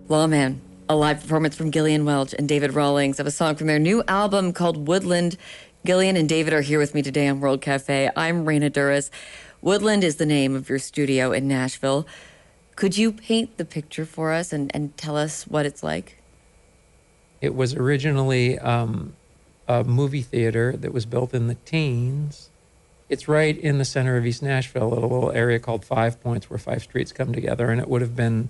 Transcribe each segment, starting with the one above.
Lawman, a live performance from Gillian Welch and David Rawlings of a song from their new album called Woodland. Gillian and David are here with me today on World Cafe. I'm Raina Duras. Woodland is the name of your studio in Nashville. Could you paint the picture for us and tell us what it's like? It was originally a movie theater that was built in the teens. It's right in the center of East Nashville, at a little area called Five Points, where 5 streets come together, and it would have been,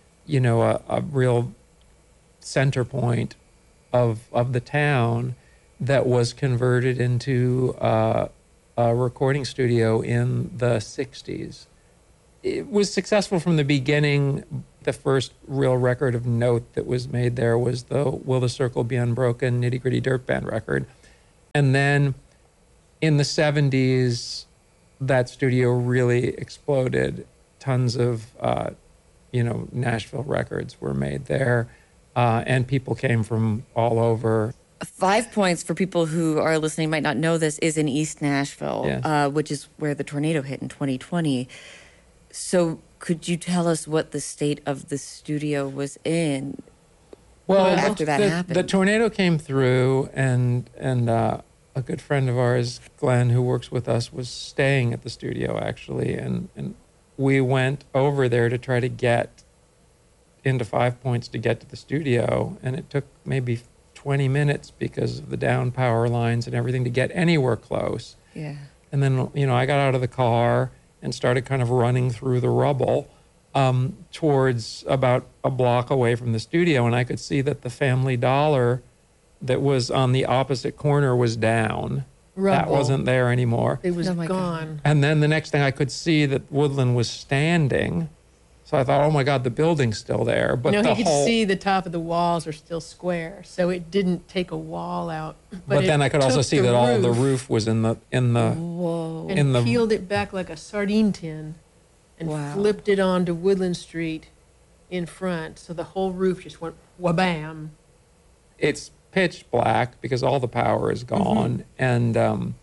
a real center point of the town that was converted into a recording studio in the 60s. It was successful from the beginning. The first real record of note that was made there was the Will the Circle Be Unbroken Nitty Gritty Dirt Band record. And then in the 70s, that studio really exploded. Tons of, Nashville records were made there, and people came from all over. 5 Points, for people who are listening might not know this, is in East Nashville, yes. Which is where the tornado hit in 2020. So could you tell us what the state of the studio was in after that happened? The tornado came through, and a good friend of ours, Glenn, who works with us, was staying at the studio, actually, and we went over there to try to get into 5 Points to get to the studio, and it took maybe 20 minutes because of the down power lines and everything to get anywhere close. Yeah. And then, I got out of the car and started kind of running through the rubble towards about a block away from the studio, and I could see that the Family Dollar that was on the opposite corner was down. Rubble. That wasn't there anymore. It was gone. God. And then the next thing I could see that Woodland was standing. So I thought, oh my God, the building's still there. But he could see the top of the walls are still square, so it didn't take a wall out. But then I could also see that all the roof was in the Whoa. And peeled it back like a sardine tin and flipped it onto Woodland Street in front, so the whole roof just went wha-bam. It's pitch black because all the power is gone, and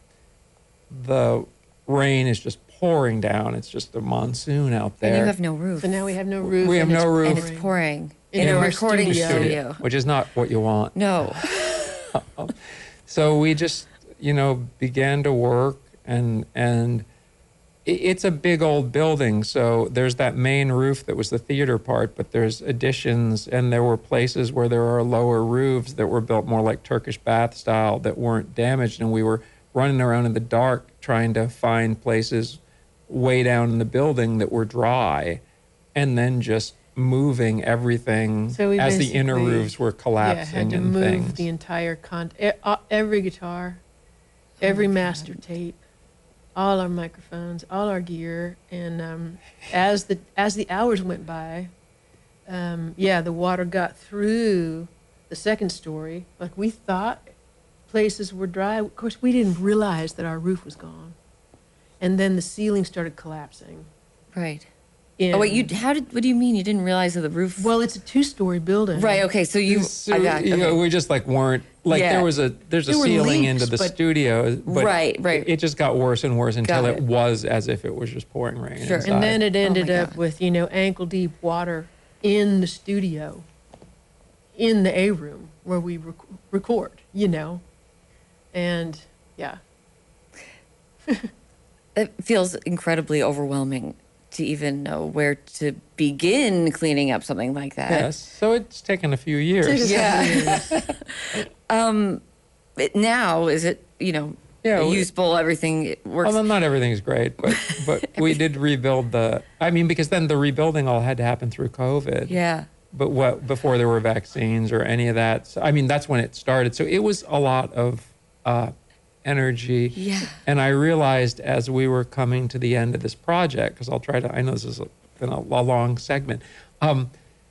the rain is just pouring down. It's just a monsoon out there. And you have no roof. So now we have no roof. We have no roof. And it's pouring in a our recording studio. Which is not what you want. No. So we just, began to work, and it's a big old building. So there's that main roof that was the theater part, but there's additions, and there were places where there are lower roofs that were built more like Turkish bath style that weren't damaged. And we were running around in the dark trying to find places way down in the building that were dry, and then just moving everything as the inner roofs were collapsing and things. Yeah, had to move the entire every guitar, every master tape, all our microphones, all our gear, and as the hours went by, the water got through the second story. Like, we thought places were dry. Of course, we didn't realize that our roof was gone, and then the ceiling started collapsing. Right. What do you mean you didn't realize that the roof? Well, it's a 2-story building. Right. Okay. So we just weren't there's a ceiling leaks, into the studio, but right. It just got worse and worse until it was as if it was just pouring rain. Sure. Inside. And then it ended up with ankle deep water in the studio, in the A room where we record. And yeah. It feels incredibly overwhelming to even know where to begin cleaning up something like that. Yes, so it's taken a few years. Now, is it, usable, everything works? Although not everything's great, but we did rebuild because then the rebuilding all had to happen through COVID. Yeah. But before there were vaccines or any of that. So, that's when it started. So it was a lot of energy. Yeah. And I realized as we were coming to the end of this project, because I know this has been a long segment, I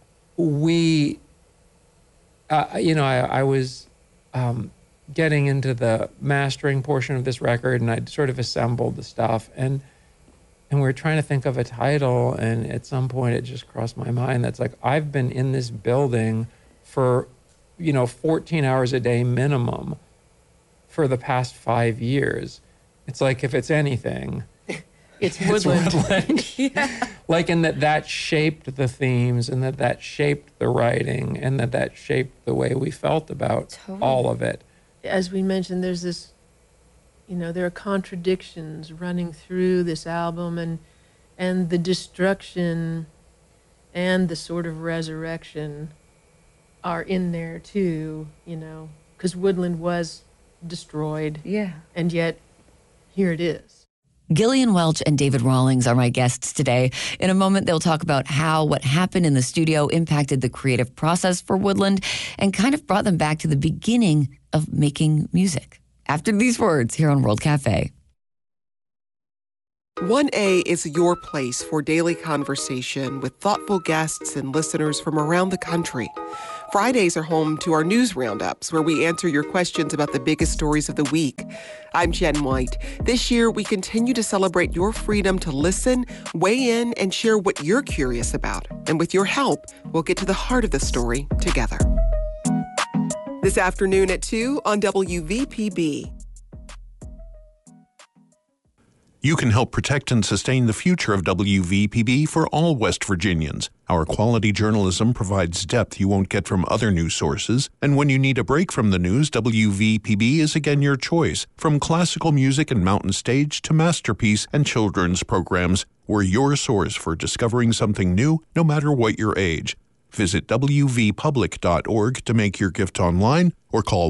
was getting into the mastering portion of this record, and I'd sort of assembled the stuff, and we were trying to think of a title, and at some point it just crossed my mind that's like, I've been in this building for 14 hours a day minimum for the past 5 years. It's like, if it's anything, It's woodland. Woodland. Like, in that shaped the themes, and that shaped the writing, and that shaped the way we felt about all of it. As we mentioned, there's this, there are contradictions running through this album, and the destruction and the sort of resurrection are in there too, because woodland was destroyed. Yeah. And yet, here it is. Gillian Welch and David Rawlings are my guests today. In a moment, they'll talk about how what happened in the studio impacted the creative process for Woodland and kind of brought them back to the beginning of making music. After these words, here on World Cafe. 1A is your place for daily conversation with thoughtful guests and listeners from around the country. Fridays are home to our news roundups, where we answer your questions about the biggest stories of the week. I'm Jen White. This year, we continue to celebrate your freedom to listen, weigh in, and share what you're curious about. And with your help, we'll get to the heart of the story together. This afternoon at 2 on WVPB. You can help protect and sustain the future of WVPB for all West Virginians. Our quality journalism provides depth you won't get from other news sources, and when you need a break from the news, WVPB is again your choice. From classical music and mountain stage to masterpiece and children's programs, we're your source for discovering something new, no matter what your age. Visit wvpublic.org to make your gift online, or call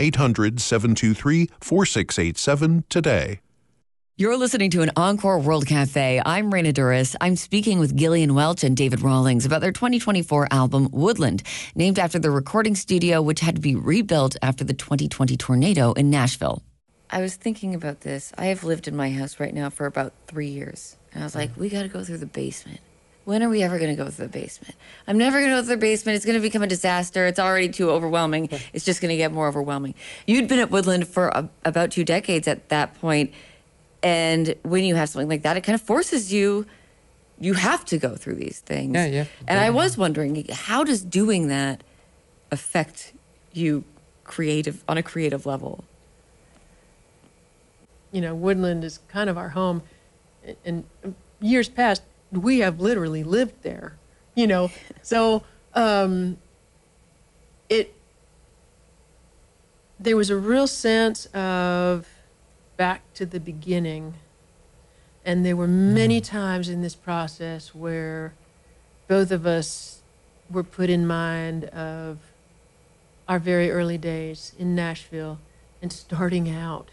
1-800-723-4687 today. You're listening to an Encore World Cafe. I'm Raina Duras. I'm speaking with Gillian Welch and David Rawlings about their 2024 album, Woodland, named after the recording studio, which had to be rebuilt after the 2020 tornado in Nashville. I was thinking about this. I have lived in my house right now for about 3 years. And I was like, we got to go through the basement. When are we ever going to go through the basement? I'm never going to go through the basement. It's going to become a disaster. It's already too overwhelming. It's just going to get more overwhelming. You'd been at Woodland for about 2 decades at that point. And when you have something like that, it kind of forces you have to go through these things. Yeah. And I was wondering, how does doing that affect you on a creative level? Woodland is kind of our home. And years past, we have literally lived there, So there was a real sense of back to the beginning. And there were many times in this process where both of us were put in mind of our very early days in Nashville and starting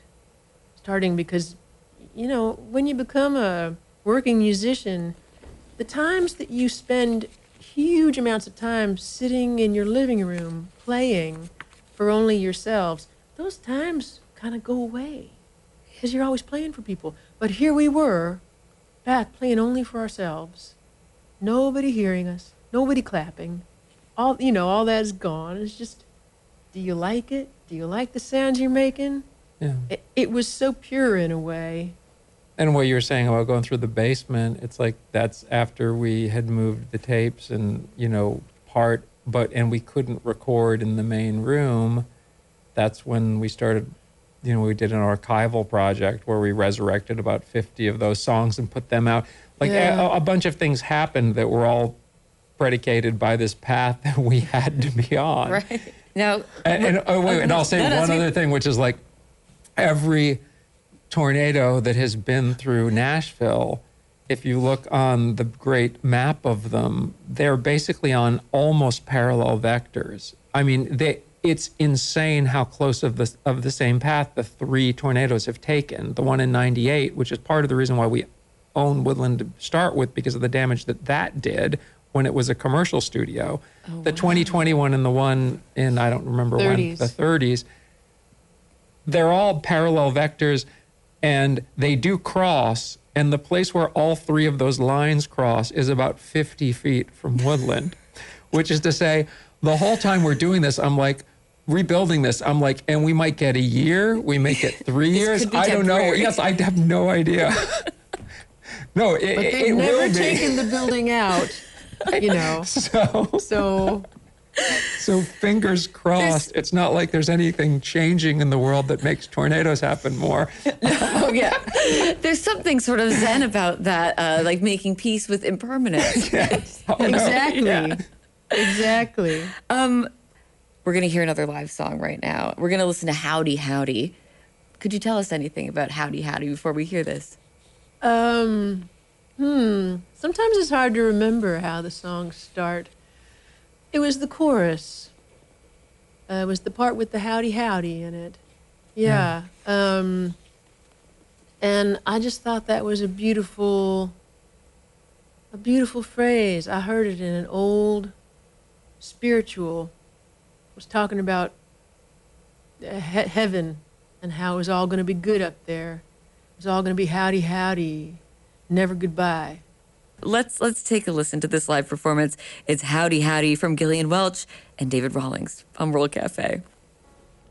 because, when you become a working musician, the times that you spend huge amounts of time sitting in your living room playing for only yourselves, those times kind of go away. Because you're always playing for people. But here we were, back playing only for ourselves. Nobody hearing us, nobody clapping. All that is gone. It's just, do you like it? Do you like the sounds you're making? Yeah. It was so pure in a way. And what you were saying about going through the basement, it's like that's after we had moved the tapes and, and we couldn't record in the main room. That's when we started. We did an archival project where we resurrected about 50 of those songs and put them out. A bunch of things happened that were all predicated by this path that we had to be on. Right. Now, and I'll say one other thing, which is like every tornado that has been through Nashville, if you look on the great map of them, they're basically on almost parallel vectors. I mean, it's insane how close of the same path the 3 tornadoes have taken. The one in 98, which is part of the reason why we own Woodland to start with, because of the damage that did when it was a commercial studio. The 2021 and the one in, I don't remember 30s. when, the 30s, they're all parallel vectors, and they do cross, and the place where all 3 of those lines cross is about 50 feet from Woodland, which is to say, the whole time we're doing this, I'm like, rebuilding this, I'm like, and we might get a year, we may get 3 years, I don't know. Yes, I have no idea. No, but they've it never will be. taken the building out, So So fingers crossed, it's not like there's anything changing in the world that makes tornadoes happen more. Oh, yeah. There's something sort of zen about that, like making peace with impermanence. Yes. Oh, no. Exactly. Yeah. Exactly. We're going to hear another live song right now. We're going to listen to Howdy Howdy. Could you tell us anything about Howdy Howdy before we hear this? Sometimes it's hard to remember how the songs start. It was the chorus. It was the part with the howdy howdy in it. Yeah. And I just thought that was a beautiful phrase. I heard it in an old spiritual. It was talking about heaven and how it was all going to be good up there. It was all going to be howdy howdy, never goodbye. Let's take a listen to this live performance. It's Howdy Howdy from Gillian Welch and David Rawlings on World Cafe.